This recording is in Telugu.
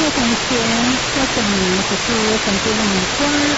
同学，我想你只是成绩那么乖，